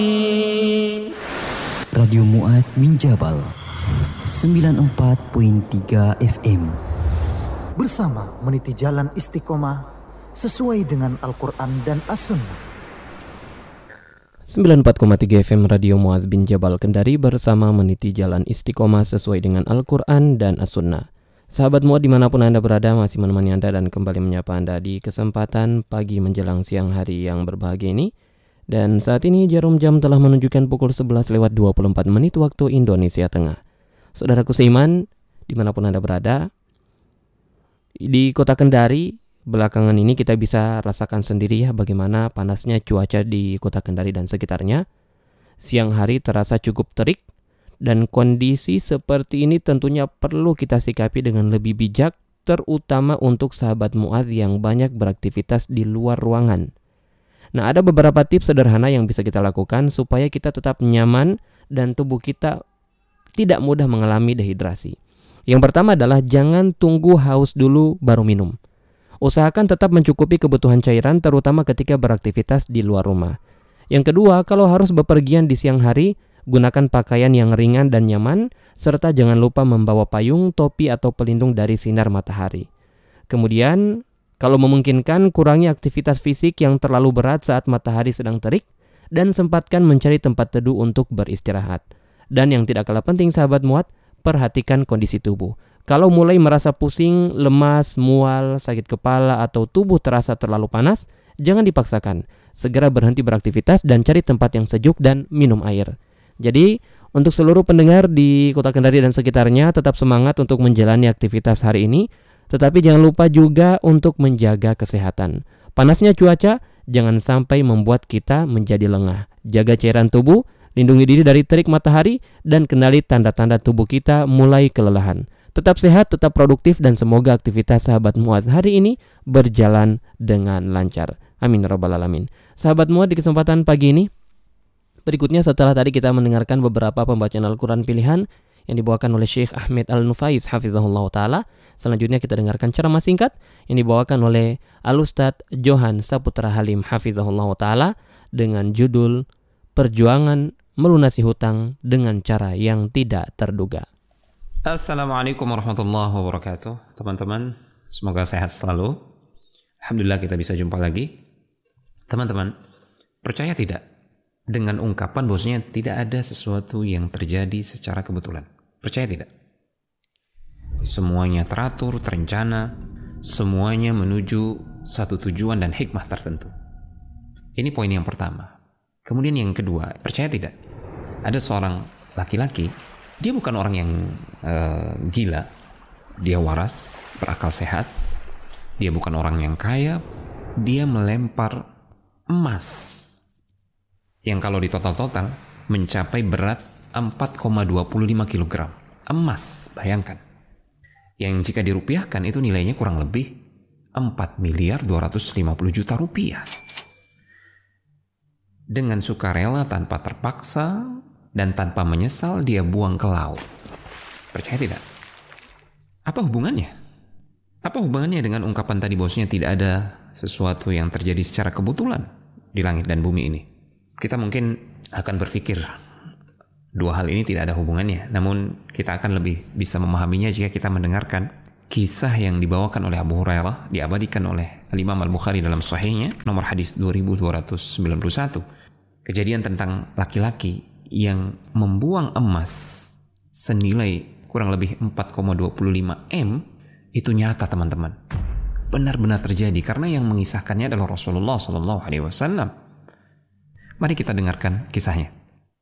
Radio Mu'adz bin Jabal 94.3 FM. Bersama meniti jalan istiqomah sesuai dengan Al-Quran dan As-Sunnah. 94,3 FM Radio Mu'adz bin Jabal Kendari bersama meniti jalan istiqomah sesuai dengan Al-Quran dan As-Sunnah. Sahabat Mu'adz dimanapun Anda berada, masih menemani Anda dan kembali menyapa Anda di kesempatan pagi menjelang siang hari yang berbahagia ini. Dan saat ini jarum jam telah menunjukkan pukul 11:24 waktu Indonesia Tengah. Saudaraku seiman, dimanapun Anda berada, di kota Kendari, belakangan ini kita bisa rasakan sendiri ya bagaimana panasnya cuaca di kota Kendari dan sekitarnya. Siang hari terasa cukup terik, dan kondisi seperti ini tentunya perlu kita sikapi dengan lebih bijak, terutama untuk sahabat Mu'adz yang banyak beraktivitas di luar ruangan. Nah, ada beberapa tips sederhana yang bisa kita lakukan supaya kita tetap nyaman dan tubuh kita tidak mudah mengalami dehidrasi. Yang pertama adalah jangan tunggu haus dulu baru minum. Usahakan tetap mencukupi kebutuhan cairan terutama ketika beraktivitas di luar rumah. Yang kedua, kalau harus bepergian di siang hari, gunakan pakaian yang ringan dan nyaman, serta jangan lupa membawa payung, topi, atau pelindung dari sinar matahari. Kemudian, kalau memungkinkan, kurangi aktivitas fisik yang terlalu berat saat matahari sedang terik dan sempatkan mencari tempat teduh untuk beristirahat. Dan yang tidak kalah penting sahabat Mu'adz, perhatikan kondisi tubuh. Kalau mulai merasa pusing, lemas, mual, sakit kepala, atau tubuh terasa terlalu panas, jangan dipaksakan. Segera berhenti beraktivitas dan cari tempat yang sejuk dan minum air. Jadi, untuk seluruh pendengar di Kota Kendari dan sekitarnya, tetap semangat untuk menjalani aktivitas hari ini. Tetapi jangan lupa juga untuk menjaga kesehatan. Panasnya cuaca jangan sampai membuat kita menjadi lengah. Jaga cairan tubuh, lindungi diri dari terik matahari, dan kenali tanda-tanda tubuh kita mulai kelelahan. Tetap sehat, tetap produktif, dan semoga aktivitas sahabat Mu'adz hari ini berjalan dengan lancar. Amin rabbal alamin. Sahabat Mu'adz, di kesempatan pagi ini, berikutnya setelah tadi kita mendengarkan beberapa pembacaan Al-Quran pilihan yang dibawakan oleh Syekh Ahmed Al-Nufais hafizahullah ta'ala. Selanjutnya kita dengarkan ceramah singkat yang dibawakan oleh Al-Ustadz Johan Saputra Halim hafizahullah ta'ala dengan judul Perjuangan Melunasi Hutang dengan Cara yang Tidak Terduga. Assalamualaikum warahmatullahi wabarakatuh. Teman-teman, semoga sehat selalu. Alhamdulillah kita bisa jumpa lagi. Teman-teman, percaya tidak dengan ungkapan bahwasanya tidak ada sesuatu yang terjadi secara kebetulan? Percaya tidak? Semuanya teratur, terencana, semuanya menuju satu tujuan dan hikmah tertentu. Ini poin yang pertama. Kemudian yang kedua, percaya tidak? Ada seorang laki-laki, dia bukan orang yang gila, dia waras, berakal sehat, dia bukan orang yang kaya, dia melempar emas yang kalau ditotal-total mencapai berat 4,25 kg. Emas, bayangkan. Yang jika dirupiahkan itu nilainya kurang lebih 4.250 juta rupiah. Dengan sukarela, tanpa terpaksa, dan tanpa menyesal, dia buang ke laut. Percaya tidak? Apa hubungannya? Apa hubungannya dengan ungkapan tadi bahwasanya tidak ada sesuatu yang terjadi secara kebetulan di langit dan bumi ini? Kita mungkin akan berpikir dua hal ini tidak ada hubungannya, namun kita akan lebih bisa memahaminya jika kita mendengarkan kisah yang dibawakan oleh Abu Hurairah, diabadikan oleh Imam Al-Bukhari dalam Sahihnya, nomor hadis 2291. Kejadian tentang laki-laki yang membuang emas senilai kurang lebih 4,25 M itu nyata, teman-teman. Benar-benar terjadi karena yang mengisahkannya adalah Rasulullah SAW. Mari kita dengarkan kisahnya.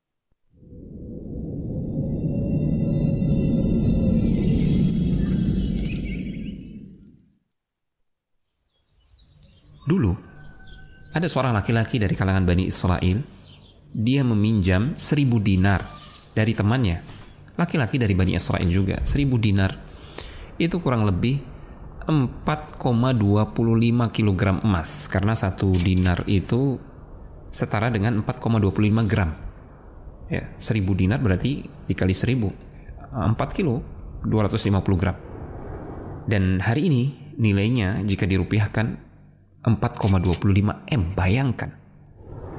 Dulu, ada seorang laki-laki dari kalangan Bani Israel. Dia meminjam 1.000 dinar dari temannya. Laki-laki dari Bani Israel juga. 1.000 dinar. Itu kurang lebih 4,25 kg emas. Karena 1 dinar itu setara dengan 4,25 gram. Ya, 1.000 dinar berarti dikali 1.000. 4 kilo, 250 gram. Dan hari ini nilainya jika dirupiahkan 4,25 M, bayangkan.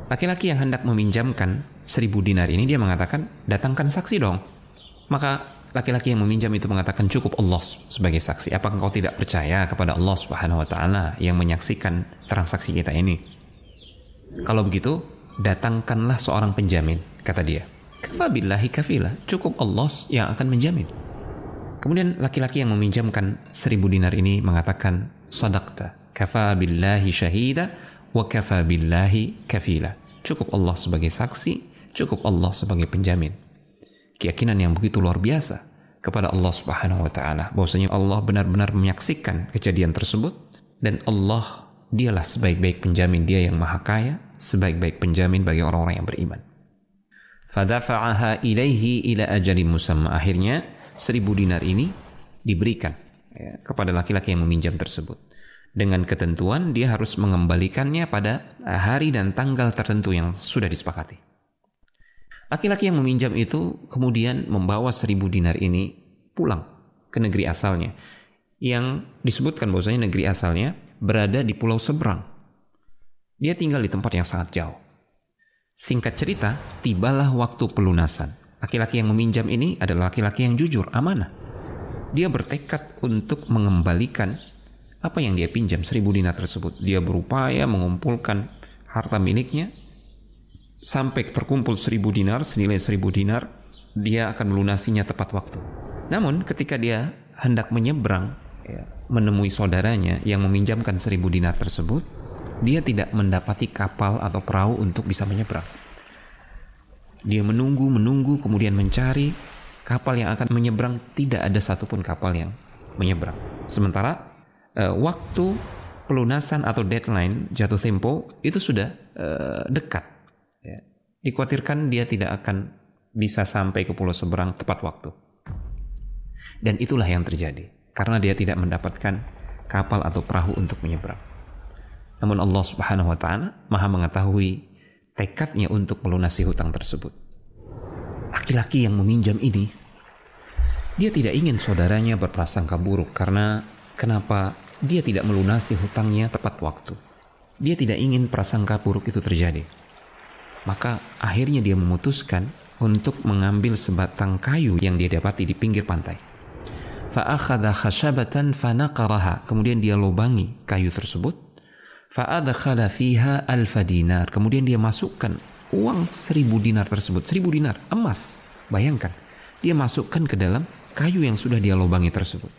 laki-laki yang hendak meminjamkan 1.000 dinar ini, dia mengatakan, datangkan saksi dong. Maka laki-laki yang meminjam itu mengatakan, cukup Allah sebagai saksi. Apakah engkau tidak percaya kepada Allah Subhanahu wa Ta'ala yang menyaksikan transaksi kita ini? Kalau begitu, datangkanlah seorang penjamin, kata dia. Kafa billahi kafila, cukup Allah yang akan menjamin. Kemudian laki-laki yang meminjamkan 1.000 dinar ini mengatakan, sadaqta, kafa billahi syahida, wa kafa billahi kafila. Cukup Allah sebagai saksi, cukup Allah sebagai penjamin. Keyakinan yang begitu luar biasa kepada Allah Subhanahu wa Ta'ala, bahwasanya Allah benar-benar menyaksikan kejadian tersebut, dan Allah dialah sebaik-baik penjamin, dia yang maha kaya, sebaik-baik penjamin bagi orang-orang yang beriman. Fadafa'aha ilaihi ila ajalin musamma. Akhirnya 1.000 dinar ini diberikan kepada laki-laki yang meminjam tersebut, dengan ketentuan dia harus mengembalikannya pada hari dan tanggal tertentu yang sudah disepakati. Laki-laki yang meminjam itu kemudian membawa 1.000 dinar ini pulang ke negeri asalnya, yang disebutkan bahwasanya negeri asalnya berada di pulau seberang. Dia tinggal di tempat yang sangat jauh. Singkat cerita, tibalah waktu pelunasan. Laki-laki yang meminjam ini adalah laki-laki yang jujur, amanah. Dia bertekad untuk mengembalikan apa yang dia pinjam, 1.000 dinar tersebut. Dia berupaya mengumpulkan harta miliknya sampai terkumpul 1.000 dinar, senilai 1.000 dinar. Dia akan melunasinya tepat waktu. Namun ketika dia hendak menyeberang, menemui saudaranya yang meminjamkan 1.000 dinar tersebut, dia tidak mendapati kapal atau perahu untuk bisa menyeberang. Dia menunggu, kemudian mencari kapal yang akan menyeberang. Tidak ada satupun kapal yang menyeberang. Sementara waktu pelunasan atau deadline, jatuh tempo itu sudah dekat. Dikhawatirkan dia tidak akan bisa sampai ke pulau seberang tepat waktu. Dan itulah yang terjadi, karena dia tidak mendapatkan kapal atau perahu untuk menyeberang. Namun Allah Subhanahu wa Ta'ala maha mengetahui tekadnya untuk melunasi hutang tersebut. Laki-laki yang meminjam ini, dia tidak ingin saudaranya berprasangka buruk, karena kenapa dia tidak melunasi hutangnya tepat waktu. Dia tidak ingin prasangka buruk itu terjadi. Maka akhirnya dia memutuskan untuk mengambil sebatang kayu yang dia dapati di pinggir pantai. Fa'akhadha khashabatan fanaqaraha. Kemudian dia lubangi kayu tersebut. Fa'adakhala fiha alfa dinar. Kemudian dia masukkan uang 1.000 dinar tersebut. 1.000 dinar, emas. Bayangkan, dia masukkan ke dalam kayu yang sudah dia lubangi tersebut.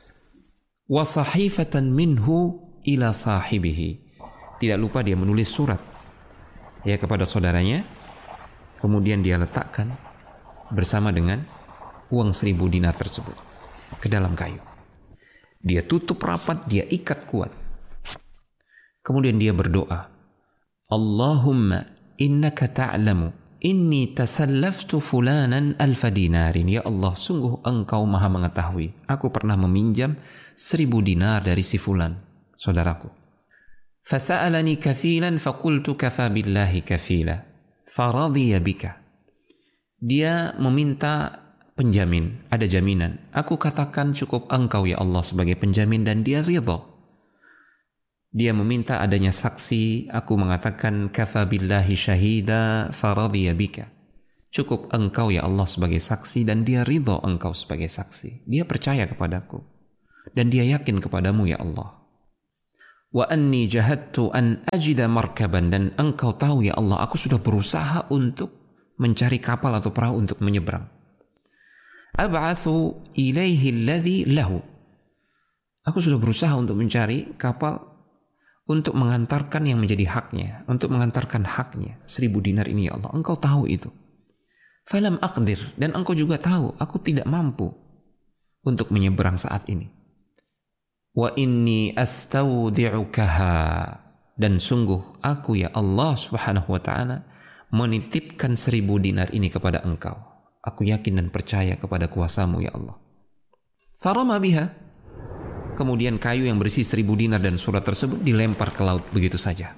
Wa sahifatan minhu ila sahibihi. Tidak lupa dia menulis surat kepada saudaranya. Kemudian dia letakkan bersama dengan uang 1.000 dinar tersebut ke dalam kayu. Dia tutup rapat, dia ikat kuat. Kemudian dia berdoa, Allahumma innaka ta'lamu inni tasallaftu fulanan alfa dinarin. Ya Allah, sungguh engkau maha mengetahui, aku pernah meminjam 1.000 dinar dari si fulan, saudaraku. Fasa'alani kafilan faqultu kafa billahi kafila faradhiya bika. Dia meminta penjamin, ada jaminan. Aku katakan cukup engkau ya Allah sebagai penjamin, dan dia ridha. Dia meminta adanya saksi, aku mengatakan kafa billahi syahida faradhiya bika. Cukup engkau ya Allah sebagai saksi, dan dia ridha engkau sebagai saksi. Dia percaya kepadaku dan dia yakin kepadamu ya Allah. Wa anni jahadtu an ajida markaban, dan engkau tahu ya Allah, aku sudah berusaha untuk mencari kapal atau perahu untuk menyeberang. Ab'athu ilaihi alladhi lahu. Aku sudah berusaha untuk mencari kapal untuk mengantarkan yang menjadi haknya, untuk mengantarkan haknya 1.000 dinar ini ya Allah. Engkau tahu itu. Falam aqdir, dan engkau juga tahu aku tidak mampu untuk menyeberang saat ini. Wa inni astaudi'ukaha, dan sungguh aku ya Allah Subhanahu wa Ta'ala menitipkan 1.000 dinar ini kepada engkau. Aku yakin dan percaya kepada kuasamu ya Allah. Farama biha. Kemudian kayu yang berisi 1.000 dinar dan surat tersebut dilempar ke laut begitu saja.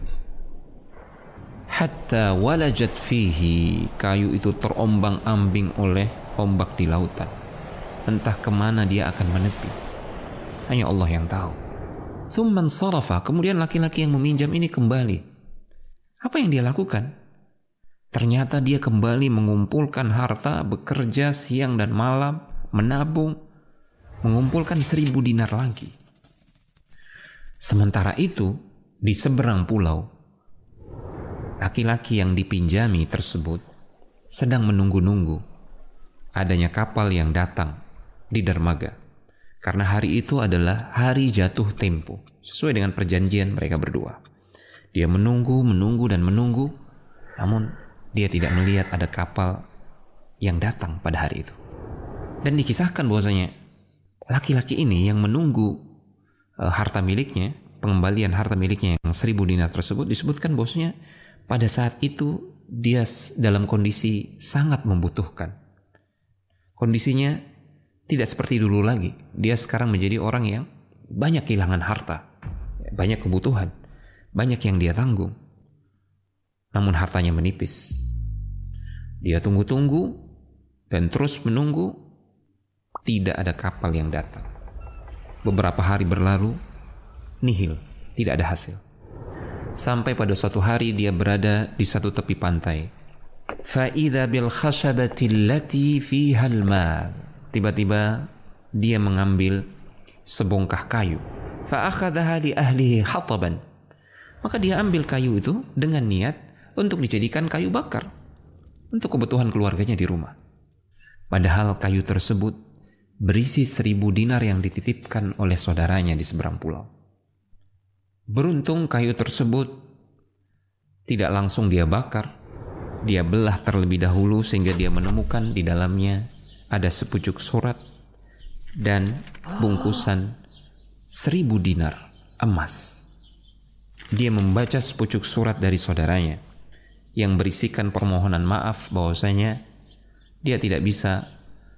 Hatta walajat fihi. Kayu itu terombang-ambing oleh ombak di lautan. Entah kemana dia akan menepi, hanya Allah yang tahu. Thumman sarafa. Kemudian laki-laki yang meminjam ini kembali. Apa yang dia lakukan? Ternyata dia kembali mengumpulkan harta, bekerja siang dan malam, menabung, mengumpulkan 1.000 dinar lagi. Sementara itu, di seberang pulau, laki-laki yang dipinjami tersebut sedang menunggu-nunggu adanya kapal yang datang di dermaga. Karena hari itu adalah hari jatuh tempo, sesuai dengan perjanjian mereka berdua. Dia menunggu, namun dia tidak melihat ada kapal yang datang pada hari itu. Dan dikisahkan bahwasanya laki-laki ini yang menunggu harta miliknya, pengembalian harta miliknya yang 1.000 dinar tersebut, disebutkan bahwasanya pada saat itu dia dalam kondisi sangat membutuhkan. Kondisinya tidak seperti dulu lagi. Dia sekarang menjadi orang yang banyak kehilangan harta, banyak kebutuhan, banyak yang dia tanggung. Namun hartanya menipis. Dia tunggu-tunggu dan terus menunggu, tidak ada kapal yang datang. Beberapa hari berlalu, nihil, tidak ada hasil. Sampai pada suatu hari dia berada di satu tepi pantai. Fa'idha bil khashabati allati fiha al-ma. Tiba-tiba dia mengambil sebongkah kayu. Fa'akhadhaha li ahlihi hataban. Maka dia ambil kayu itu dengan niat untuk dijadikan kayu bakar untuk kebutuhan keluarganya di rumah. Padahal kayu tersebut berisi 1.000 dinar yang dititipkan oleh saudaranya di seberang pulau. Beruntung kayu tersebut tidak langsung dia bakar, dia belah terlebih dahulu sehingga dia menemukan di dalamnya ada sepucuk surat dan bungkusan 1.000 dinar emas. Dia membaca sepucuk surat dari saudaranya yang berisikan permohonan maaf bahwasanya dia tidak bisa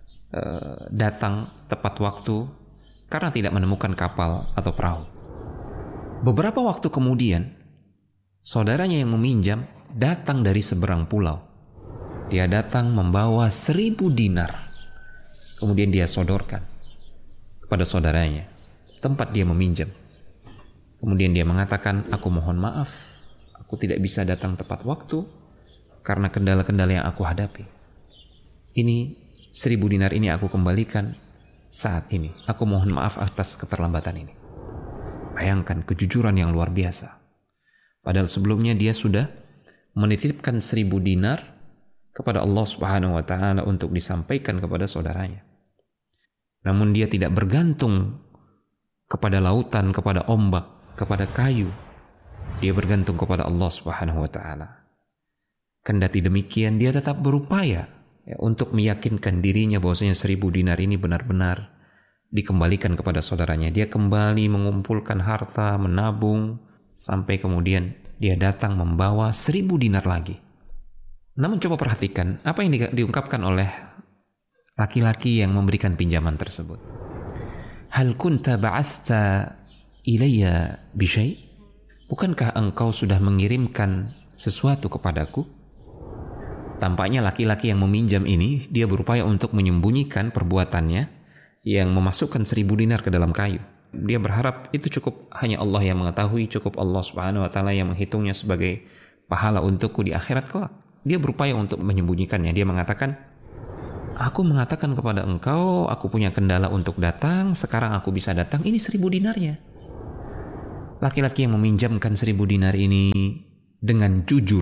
datang tepat waktu karena tidak menemukan kapal atau perahu. Beberapa waktu kemudian, saudaranya yang meminjam datang dari seberang pulau. Dia datang membawa 1.000 dinar. Kemudian dia sodorkan kepada saudaranya tempat dia meminjam. Kemudian dia mengatakan, aku mohon maaf, aku tidak bisa datang tepat waktu karena kendala-kendala yang aku hadapi. Ini 1.000 dinar ini aku kembalikan saat ini. Aku mohon maaf atas keterlambatan ini. Bayangkan kejujuran yang luar biasa. Padahal sebelumnya dia sudah menitipkan 1.000 dinar kepada Allah Subhanahu wa taala untuk disampaikan kepada saudaranya. Namun dia tidak bergantung kepada lautan, kepada ombak, kepada kayu. Dia bergantung kepada Allah Subhanahu wa taala. Kendati demikian dia tetap berupaya untuk meyakinkan dirinya bahwasanya 1.000 dinar ini benar-benar dikembalikan kepada saudaranya. Dia kembali mengumpulkan harta, menabung, sampai kemudian dia datang membawa 1.000 dinar lagi. Namun coba perhatikan apa yang diungkapkan oleh laki-laki yang memberikan pinjaman tersebut. Hal kunta ba'asta ilayya bisyai? Bukankah engkau sudah mengirimkan sesuatu kepadaku? Tampaknya laki-laki yang meminjam ini, dia berupaya untuk menyembunyikan perbuatannya yang memasukkan 1.000 dinar ke dalam kayu. Dia berharap itu cukup hanya Allah yang mengetahui, cukup Allah Subhanahu wa taala yang menghitungnya sebagai pahala untukku di akhirat kelak. Dia berupaya untuk menyembunyikannya. Dia mengatakan, aku mengatakan kepada engkau, aku punya kendala untuk datang, sekarang aku bisa datang, ini 1.000 dinarnya. Laki-laki yang meminjamkan 1.000 dinar ini dengan jujur,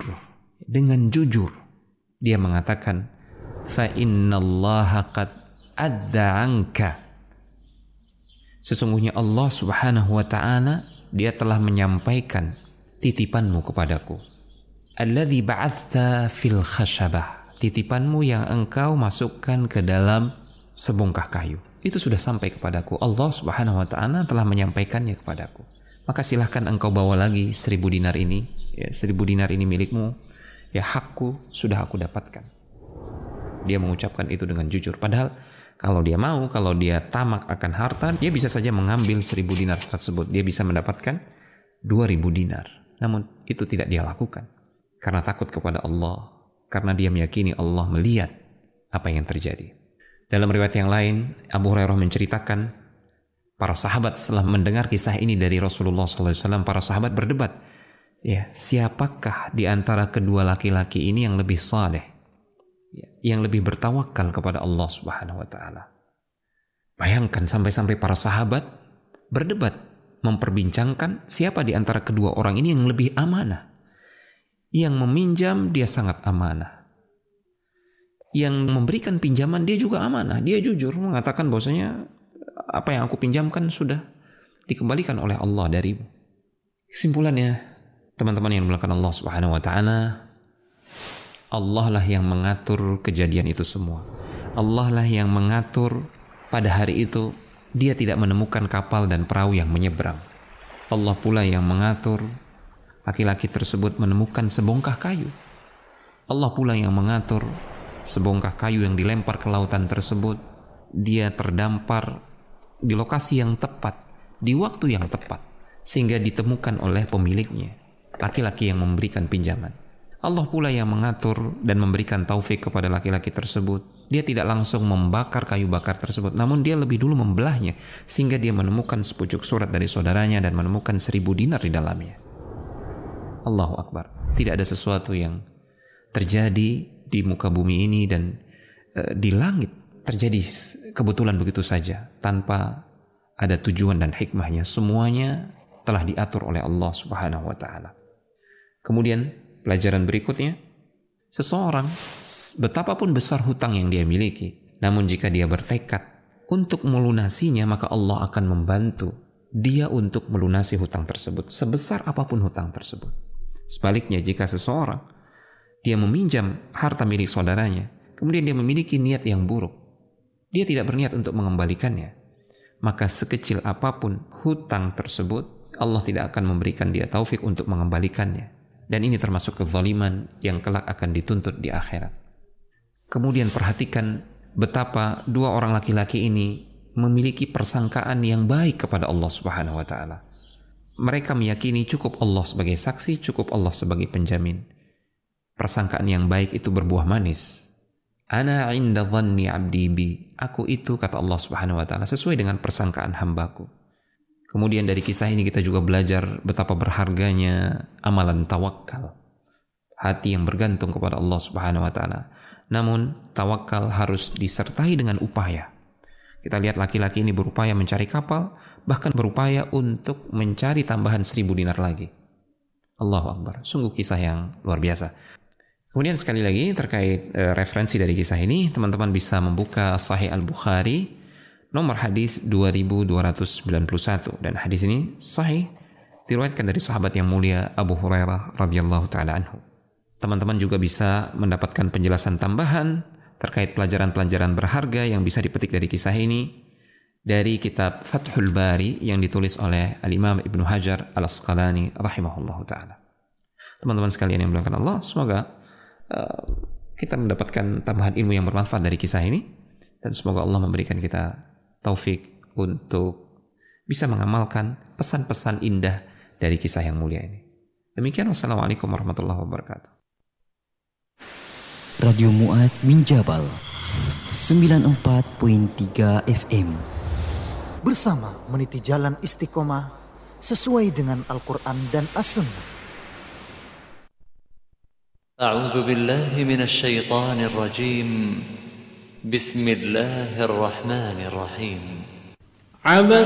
dia mengatakan, fa innallaha qad adda anka. Sesungguhnya Allah Subhanahu wa taala dia telah menyampaikan titipanmu kepadaku. Alladzi ba'athta fil khashabah. Titipanmu yang engkau masukkan ke dalam sebongkah kayu. Itu sudah sampai kepadaku. Allah Subhanahu wa taala telah menyampaikannya kepadaku. Maka silahkan engkau bawa lagi 1.000 dinar ini. Ya, 1.000 dinar ini milikmu. Ya, hakku sudah aku dapatkan. Dia mengucapkan itu dengan jujur. Padahal kalau dia mau, kalau dia tamak akan harta, dia bisa saja mengambil 1.000 dinar tersebut. Dia bisa mendapatkan 2.000 dinar. Namun itu tidak dia lakukan. Karena takut kepada Allah. Karena dia meyakini Allah melihat apa yang terjadi. Dalam riwayat yang lain, Abu Hurairah menceritakan, para sahabat setelah mendengar kisah ini dari Rasulullah SAW, para sahabat berdebat. Ya, siapakah di antara kedua laki-laki ini yang lebih saleh, yang lebih bertawakal kepada Allah Subhanahu wa taala? Bayangkan sampai-sampai para sahabat berdebat, memperbincangkan siapa di antara kedua orang ini yang lebih amanah. Yang meminjam dia sangat amanah. Yang memberikan pinjaman dia juga amanah. Dia jujur mengatakan bahwasanya apa yang aku pinjamkan sudah dikembalikan oleh Allah darimu. Kesimpulannya, teman-teman yang dimuliakan Allah Subhanahu wa taala, Allah lah yang mengatur kejadian itu semua. Allah lah yang mengatur pada hari itu dia tidak menemukan kapal dan perahu yang menyeberang. Allah pula yang mengatur laki-laki tersebut menemukan sebongkah kayu. Allah pula yang mengatur sebongkah kayu yang dilempar ke lautan tersebut, dia terdampar di lokasi yang tepat, di waktu yang tepat, sehingga ditemukan oleh pemiliknya, laki-laki yang memberikan pinjaman. Allah pula yang mengatur dan memberikan taufik kepada laki-laki tersebut. Dia tidak langsung membakar kayu bakar tersebut, namun dia lebih dulu membelahnya, sehingga dia menemukan sepucuk surat dari saudaranya dan menemukan 1000 dinar di dalamnya. Allahu Akbar. Tidak ada sesuatu yang terjadi di muka bumi ini dan di langit terjadi kebetulan begitu saja, tanpa ada tujuan dan hikmahnya. Semuanya telah diatur oleh Allah Subhanahu wa taala. Kemudian pelajaran berikutnya, seseorang betapapun besar hutang yang dia miliki, namun jika dia bertekad untuk melunasinya, maka Allah akan membantu dia untuk melunasi hutang tersebut, sebesar apapun hutang tersebut. Sebaliknya, jika seseorang dia meminjam harta milik saudaranya, kemudian dia memiliki niat yang buruk, dia tidak berniat untuk mengembalikannya, maka sekecil apapun hutang tersebut, Allah tidak akan memberikan dia taufik untuk mengembalikannya. Dan ini termasuk kezaliman yang kelak akan dituntut di akhirat. Kemudian perhatikan betapa dua orang laki-laki ini memiliki persangkaan yang baik kepada Allah Subhanahu wa taala. Mereka meyakini cukup Allah sebagai saksi, cukup Allah sebagai penjamin. Persangkaan yang baik itu berbuah manis. Ana 'inda dhanni 'abdi bi. Aku itu, kata Allah Subhanahu wa taala, sesuai dengan persangkaan hambaku. Kemudian dari kisah ini kita juga belajar betapa berharganya amalan tawakal. Hati yang bergantung kepada Allah Subhanahu wa taala. Namun tawakal harus disertai dengan upaya. Kita lihat laki-laki ini berupaya mencari kapal, bahkan berupaya untuk mencari tambahan 1000 dinar lagi. Allahu Akbar. Sungguh kisah yang luar biasa. Kemudian sekali lagi terkait referensi dari kisah ini, teman-teman bisa membuka Sahih Al-Bukhari nomor hadis 2291, dan hadis ini sahih diriwayatkan dari sahabat yang mulia Abu Hurairah radhiyallahu taala anhu. Teman-teman juga bisa mendapatkan penjelasan tambahan terkait pelajaran-pelajaran berharga yang bisa dipetik dari kisah ini dari kitab Fathul Bari yang ditulis oleh Al-Imam Ibnu Hajar Al-Asqalani rahimahullahu taala. Teman-teman sekalian yang dimuliakan Allah, semoga kita mendapatkan tambahan ilmu yang bermanfaat dari kisah ini, dan semoga Allah memberikan kita taufik untuk bisa mengamalkan pesan-pesan indah dari kisah yang mulia ini. Demikian, wassalamualaikum warahmatullahi wabarakatuh. Radio Mu'adz bin Jabal 94.3 FM. Bersama meniti jalan istiqomah sesuai dengan Al-Quran dan As-Sunnah. A'udzu billahi minasy syaithanir rajim. Bismillahirrahmanirrahim.